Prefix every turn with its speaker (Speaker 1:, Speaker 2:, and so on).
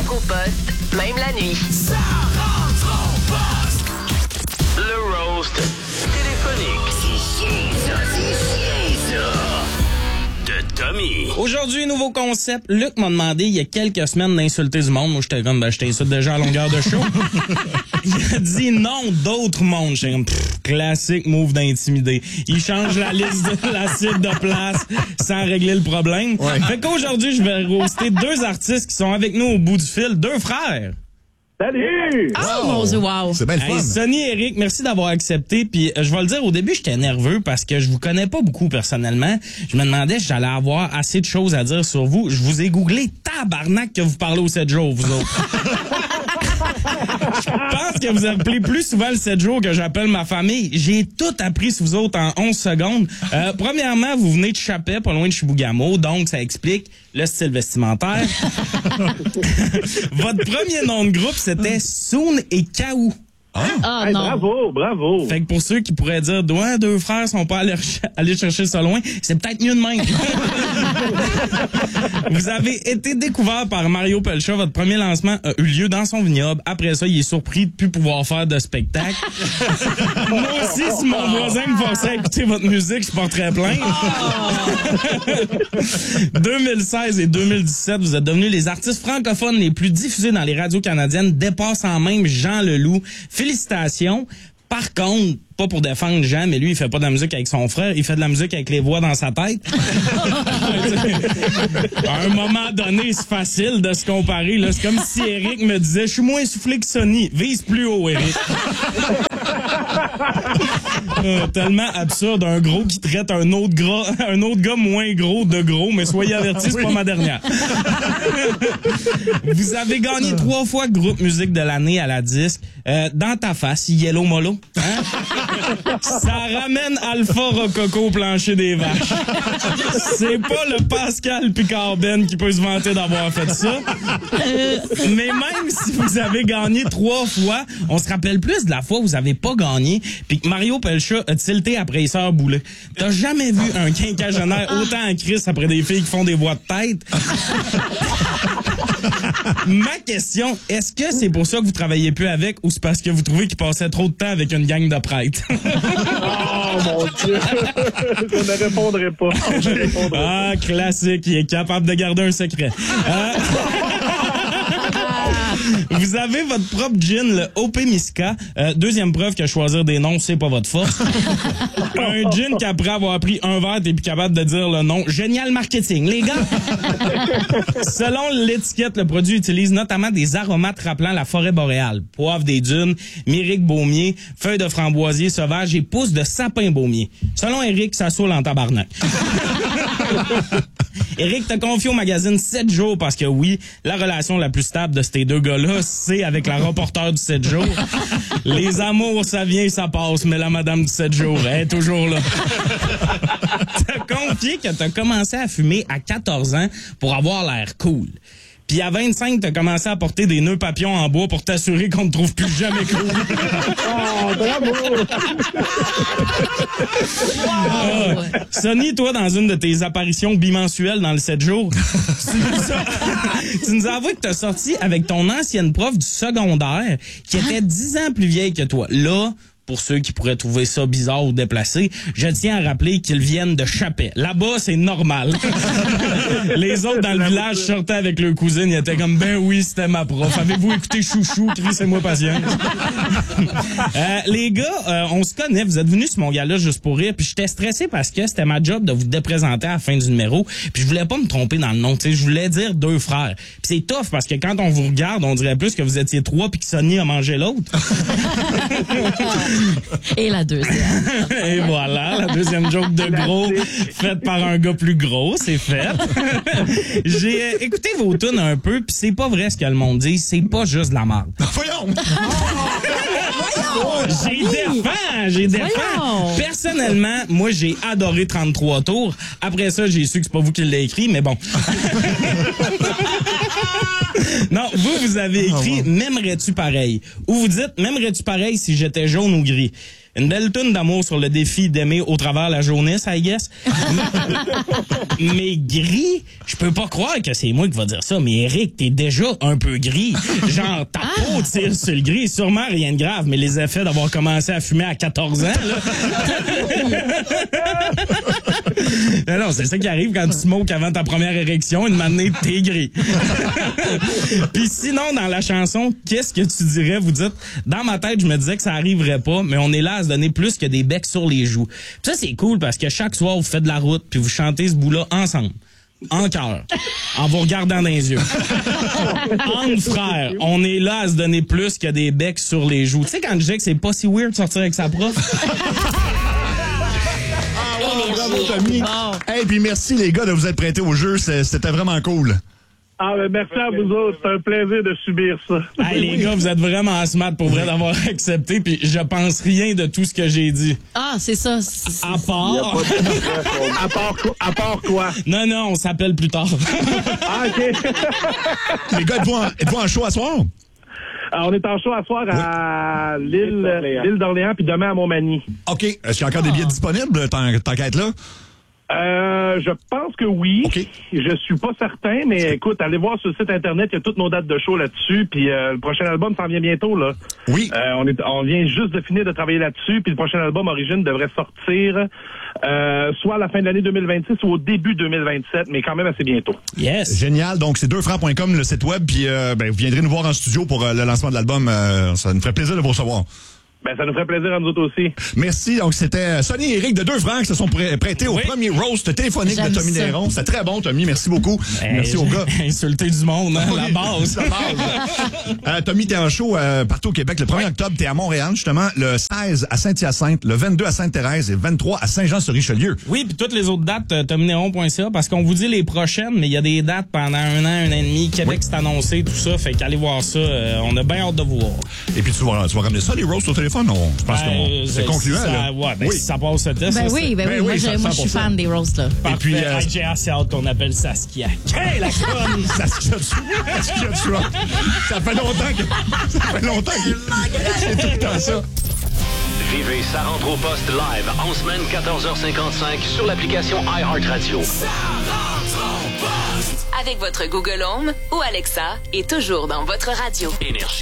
Speaker 1: au poste, même la nuit.
Speaker 2: Ça rentre au poste.
Speaker 3: Le roast téléphonique. C'est ça. De Tommy.
Speaker 4: Aujourd'hui, nouveau concept. Luc m'a demandé il y a quelques semaines d'insulter du monde. Moi, j'étais comme, je t'insulte déjà à longueur de show. Il a dit non d'autres mondes. J'étais comme, classique move d'intimider. Il change la liste de la cible de place sans régler le problème. Ouais. Fait qu'aujourd'hui, je vais roaster deux artistes qui sont avec nous au bout du fil. Deux frères.
Speaker 5: Salut!
Speaker 6: Oh mon Dieu, wow!
Speaker 7: C'est bien le fun.
Speaker 4: Sonny et Eric, merci d'avoir accepté. Puis je vais le dire, au début, j'étais nerveux parce que je vous connais pas beaucoup personnellement. Je me demandais si j'allais avoir assez de choses à dire sur vous. Je vous ai googlé, tabarnak que vous parlez au 7 jours, vous autres. Je pense que vous appelez plus souvent le 7 jours que j'appelle ma famille. J'ai tout appris sur vous autres en 11 secondes. Premièrement, vous venez de Chapet, pas loin de Chibougamau, donc ça explique le style vestimentaire. Votre premier nom de groupe, c'était Soon et Kaou.
Speaker 6: Ah
Speaker 5: Hey,
Speaker 6: non.
Speaker 5: bravo!
Speaker 4: Fait que pour ceux qui pourraient dire, ouais, deux frères sont pas allés chercher ça loin, c'est peut-être mieux de même. Vous avez été découvert par Mario Pelcha. Votre premier lancement a eu lieu dans son vignoble. Après ça, il est surpris de plus pouvoir faire de spectacle. Moi aussi, si mon voisin me forçait à écouter votre musique, je porterais plainte. 2016 et 2017, vous êtes devenus les artistes francophones les plus diffusés dans les radios canadiennes, dépassant même Jean Leloup. Félicitations. Par contre, pas pour défendre Jean, mais lui, il fait pas de la musique avec son frère, il fait de la musique avec les voix dans sa tête. À un moment donné, c'est facile de se comparer. Là. C'est comme si Eric me disait, je suis moins essoufflé que Sonny. Vise plus haut, Eric. Tellement absurde, un gros qui traite un autre gars moins gros de gros, mais soyez avertis, c'est pas ma dernière. Vous avez gagné 3 fois groupe musique de l'année à la disque. Dans ta face, Yellow Molo. Hein? Ça ramène Alpha Rococo au plancher des vaches. C'est pas le Pascal Picard-Ben qui peut se vanter d'avoir fait ça. Mais même si vous avez gagné 3 fois, on se rappelle plus de la fois où vous avez pas gagné, puis que Mario Pelcha a tilté après les sœurs Boulet. T'as jamais vu un quinquagénaire autant en crise après des filles qui font des voix de tête? Ma question, est-ce que c'est pour ça que vous travaillez plus avec ou c'est parce que vous trouvez qu'il passait trop de temps avec une gang de prêtres?
Speaker 5: Oh mon Dieu! Je ne répondrai pas.
Speaker 4: Ah, classique, il est capable de garder un secret. Vous avez votre propre gin, le OP Miska. Deuxième preuve que choisir des noms, c'est pas votre force. Un gin qu'après avoir pris un verre, t'es plus capable de dire le nom. Génial marketing, les gars! Selon l'étiquette, le produit utilise notamment des aromates rappelant la forêt boréale. Poivre des dunes, myrique baumier, feuilles de framboisier sauvage et pousses de sapin baumier. Selon Eric, ça saoule en tabarnak. Eric t'a confié au magazine 7 jours parce que oui, la relation la plus stable de ces deux gars-là, c'est avec la reporter du 7 jours. Les amours, ça vient et ça passe, mais la madame du 7 jours, elle est toujours là. T'as confié que t'as commencé à fumer à 14 ans pour avoir l'air cool. Puis à 25, t'as commencé à porter des nœuds papillons en bois pour t'assurer qu'on ne trouve plus jamais cool.
Speaker 5: Oh, bravo!
Speaker 6: Wow.
Speaker 4: Sonny, toi, dans une de tes apparitions bimensuelles dans le 7 jours, tu nous as avoué que t'as sorti avec ton ancienne prof du secondaire qui était 10 ans plus vieille que toi. Là, pour ceux qui pourraient trouver ça bizarre ou déplacé, je tiens à rappeler qu'ils viennent de Chapet. Là-bas, c'est normal. Les autres dans le village sortaient avec leur cousine, ils étaient comme, ben oui, c'était ma prof. Avez-vous écouté Chouchou, crissez-moi patience. Les gars, on se connaît, vous êtes venus sur mon gala juste pour rire, puis j'étais stressé parce que c'était ma job de vous déprésenter à la fin du numéro, puis je voulais pas me tromper dans le nom, tu sais, je voulais dire deux frères. Puis c'est tough parce que quand on vous regarde, on dirait plus que vous étiez 3 puis que Sonny a mangé l'autre.
Speaker 6: Et la deuxième.
Speaker 4: Et voilà, la deuxième joke de gros faite par un gars plus gros, c'est fait. J'ai écouté vos tunes un peu, puis c'est pas vrai ce que le monde dit, c'est pas juste de la merde.
Speaker 7: Voyons!
Speaker 4: J'ai défend. Personnellement, moi, j'ai adoré 33 tours. Après ça, j'ai su que c'est pas vous qui l'avez écrit, mais bon. Non, vous avez écrit « M'aimerais-tu pareil » ou vous dites « M'aimerais-tu pareil si j'étais jaune ou gris ». Une belle toune d'amour sur le défi d'aimer au travers la jaunisse, I guess. Mais gris, je peux pas croire que c'est moi qui va dire ça. Mais Eric, t'es déjà un peu gris. Genre, ta peau tire sur le gris. Sûrement rien de grave, mais les effets d'avoir commencé à fumer à 14 ans, là. Non, c'est ça qui arrive quand tu smokes avant ta première érection. Une matinée, t'es gris. Puis sinon, dans la chanson, qu'est-ce que tu dirais? Vous dites, dans ma tête, je me disais que ça arriverait pas, mais on est là à se donner plus que des becs sur les joues. Puis ça, c'est cool parce que chaque soir, vous faites de la route puis vous chantez ce bout-là ensemble. En cœur. En vous regardant dans les yeux. Entre frères, on est là à se donner plus que des becs sur les joues. Tu sais, quand je disais que c'est pas si weird de sortir avec sa prof?
Speaker 7: Bravo, Tommy. Hey, puis merci, les gars, de vous être prêtés au jeu. C'était vraiment cool.
Speaker 5: Ah, ben merci à vous autres. C'est un plaisir de subir ça.
Speaker 4: Hey, les gars, vous êtes vraiment smart pour vrai d'avoir accepté, puis je pense rien de tout ce que j'ai dit.
Speaker 6: Ah, c'est ça.
Speaker 4: À part...
Speaker 5: À part quoi?
Speaker 4: Non, on s'appelle plus tard.
Speaker 5: Ah, OK.
Speaker 7: Les gars, êtes-vous en show à soir?
Speaker 5: On est en show à soir à l'île d'Orléans, puis demain à Montmagny.
Speaker 7: OK. Est-ce qu'il y a encore des billets disponibles, tant qu'à être là?
Speaker 5: Je pense que oui.
Speaker 7: Okay.
Speaker 5: Je suis pas certain, mais écoute, allez voir sur le site internet, il y a toutes nos dates de show là-dessus, puis le prochain album s'en vient bientôt, là.
Speaker 7: Oui.
Speaker 5: On vient juste de finir de travailler là-dessus, puis le prochain album Origine devrait sortir soit à la fin de l'année 2026 ou au début 2027, mais quand même assez bientôt.
Speaker 4: Yes.
Speaker 7: Génial. Donc, c'est 2francs.com, le site web, puis vous viendrez nous voir en studio pour le lancement de l'album. Ça nous ferait plaisir de vous recevoir.
Speaker 5: Ben, ça nous ferait plaisir à nous autres aussi.
Speaker 7: Merci. Donc, c'était Sonny et Eric de 2 francs qui se sont prêtés au premier roast téléphonique de Tommy Néron. C'était très bon, Tommy. Merci beaucoup. Merci aux gars.
Speaker 4: Insulter du monde, hein, la base.
Speaker 7: La base. Tommy, t'es en show partout au Québec. Le 1er octobre, t'es à Montréal, justement. Le 16 à Saint-Hyacinthe, le 22 à Sainte-Thérèse et le 23 à Saint-Jean-sur-Richelieu.
Speaker 4: Oui, puis toutes les autres dates, tommynéron.ca, parce qu'on vous dit les prochaines, mais il y a des dates pendant 1 an, 1 an et demi. Québec, c'est annoncé, tout ça. Fait qu'allez voir ça. On a bien hâte de vous voir. Et puis, tu vas ramener ça, les roasts au téléphone? Je pense que c'est concluant. Ça, ouais, oui. Si ça passe ce test.
Speaker 6: Oui. Moi, je suis fan des roasts, là.
Speaker 4: Et puis, j'ai assez hâte qu'on appelle Saskia. Hey, la conne!
Speaker 7: Saskia Trump. Ça fait longtemps que c'est tout le temps ça.
Speaker 3: Vivez Ça rentre au poste live en semaine 14h55 sur l'application iHeartRadio.
Speaker 2: Ça rentre au poste.
Speaker 1: Avec votre Google Home ou Alexa et toujours dans votre radio.
Speaker 3: Énergie.